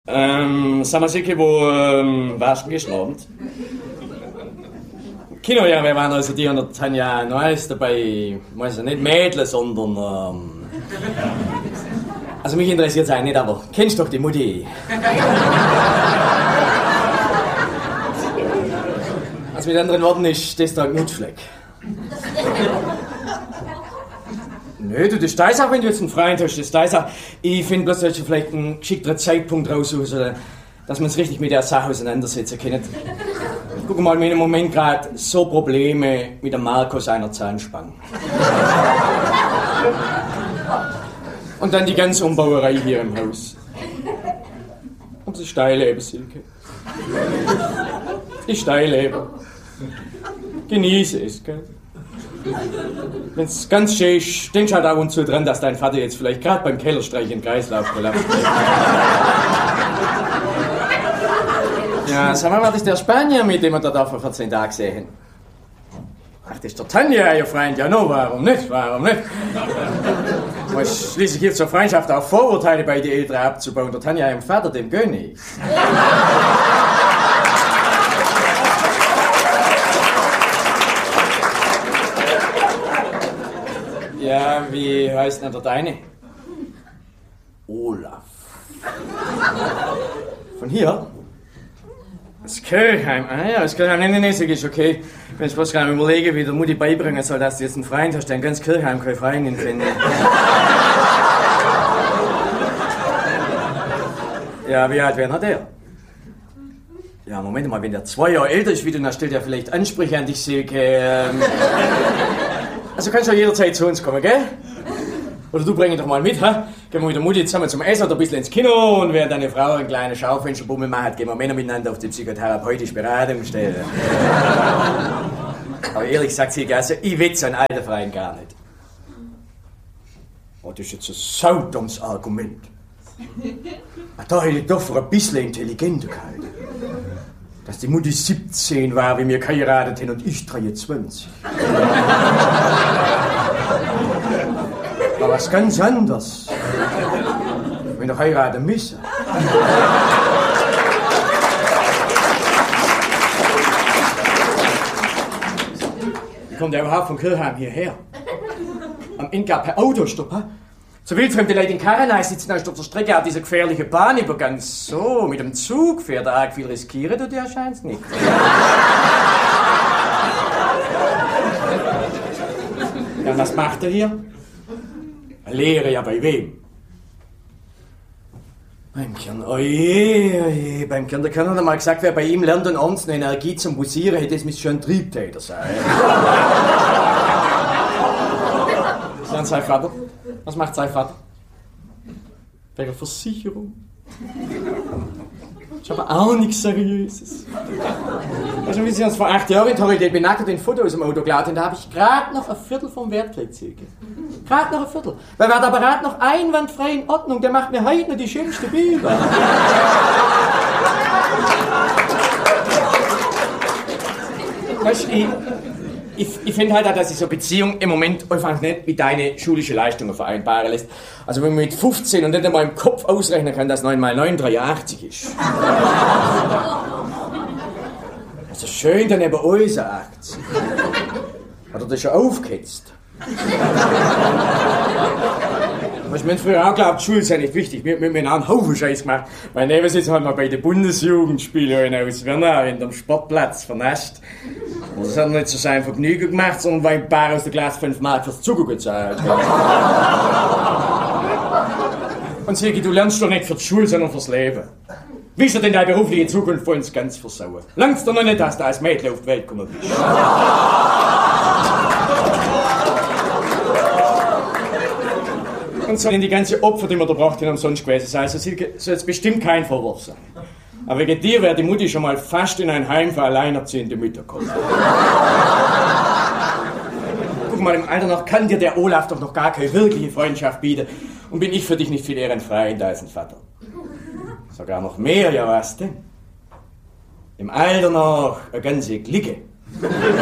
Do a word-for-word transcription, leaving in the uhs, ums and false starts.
Ähm, sag mal, Sicke, wo ähm, warst du gestern Abend? Kino, ja, wir waren also die und der Tanja Neues dabei, also nicht Mädel, sondern, ähm, also mich interessiert es eigentlich nicht, aber kennst doch die Mutti? Also mit anderen Worten ist das da ein Knutschfleck. Nö, du, das ist auch, wenn du jetzt einen Freund hast, das ist auch. Ich finde bloß, dass du vielleicht einen geschickteren Zeitpunkt raussuchst, oder dass man es richtig mit der Sache auseinandersetzen kann. Guck mal, wir haben im Moment gerade so Probleme mit dem Markus einer Zahnspange. Und dann die ganze Umbauerei hier im Haus. Und das Steilleben, Silke. Die Steilleben. Genieße es, gell? Wenn's ganz schön ist, denkst halt ab und zu dran, dass dein Vater jetzt vielleicht gerade beim Kellerstreich in den Kreislauf kollabiert. Ja, sag mal, was ist der Spanier, mit dem wir da vor vierzehn Tagen gesehen? Ach, das ist der Tanja, ihr Freund. Ja, no, warum nicht? Warum nicht? Was schließlich gibt zur Freundschaft auch Vorurteile bei den Eltern abzubauen. Der Tanja, ihrem Vater, dem König. Ja, wie heißt denn der deine? Olaf. Von hier? Das Kirchheim. Ah ja, das Kirchheim. Nein, nein, nein, ist okay. Wenn ich bloß gerade überlege, wie der Mutti beibringen soll, dass du jetzt einen Freund hast, der in ganz Kirchheim keine Freundin findet. Ja, wie alt wäre der? Ja, Moment mal, wenn der zwei Jahre älter ist wie du, dann stellt er vielleicht Ansprüche an dich, Silke. Ähm Also kannst du jederzeit zu uns kommen, gell? Oder du bring ihn doch mal mit, ha? Gehen wir mit der Mutti zusammen zum Essen oder ein bisschen ins Kino und während deine Frau einen kleinen Schaufensterbummel macht, gehen wir Männer miteinander auf die psychotherapeutische Beratung stellen. Aber ehrlich gesagt, Silke, also ich will so einen alten Freund gar nicht. Oh, das ist jetzt ein saudummes Argument. Da hätte ich doch für ein bisschen intelligenter gehalten. Dass die Mutti siebzehn war, wie wir geheiratet haben, und ich dreiundzwanzig. Aber was ganz anderes. Wenn wir heiraten müssen. Wie kommt der überhaupt von Kirchheim hierher? Am Ende gab per Autostopp, ha? So wildfremde Leute in Karrenei sitzen auf der Strecke auf dieser gefährlichen Bahnübergang. So, mit dem Zug fährt er arg viel riskieren, du dir scheinst nicht. Ja, was macht er hier? Er lehre ja bei wem? Beim Kern, oje, oje, beim Kern, der Kern hat einmal gesagt, wer bei ihm lernt und abends eine Energie zum Bussieren hätte, es müsste schon ein Triebtäter sein. Was ist sein Vater? Was macht sein Vater? Bei der Versicherung. Das ist aber auch nichts Seriöses. Also, wie Sie uns vor acht Jahren in Torridel benackt den Foto aus dem Auto geladen haben, da habe ich gerade noch ein Viertel vom Wert gekriegt, Silke. Gerade noch ein Viertel. Weil war der Apparat noch einwandfrei in Ordnung, der macht mir heute noch die schönsten Bilder. Weißt du, ich, ich, ich finde halt auch, dass sich so Beziehung im Moment einfach nicht mit deinen schulischen Leistungen vereinbaren lässt. Also wenn man mit fünfzehn und nicht einmal im Kopf ausrechnen kann, dass neun mal neun dreiundachtzig ist. Also schön daneben uns achtzig. Hat er das schon aufgehetzt? Was mir früher auch glaubt, Schule sei nicht wichtig. Wir, wir, wir haben einen Haufen Scheiß gemacht. Mein Nebensitz hat mal bei den Bundesjugendspielen aus Wernau in dem Sportplatz vernascht. Und das hat er nicht zu seinem Vergnügen gemacht, sondern weil ein paar aus der Klasse fünf Mark fürs Zucker gezahlt haben. Und Silke, du lernst doch nicht für die Schule, sondern fürs Leben. Wie ist denn deine berufliche Zukunft vor uns ganz versauen? Langst du noch nicht, dass du als Mädchen auf die Welt gekommen bist? Und so die ganzen Opfer, die wir da gebracht haben, umsonst gewesen sein. Also Silke, soll jetzt bestimmt kein Vorwurf sein. Aber wegen dir wäre die Mutti schon mal fast in ein Heim für alleinerziehende Mütter gekommen. Guck mal, im Alter noch kann dir der Olaf doch noch gar keine wirkliche Freundschaft bieten. Und bin ich für dich nicht viel eher ein Freund als ein Vater. Sogar noch mehr, ja was denn? Im Alter noch eine ganze Clique.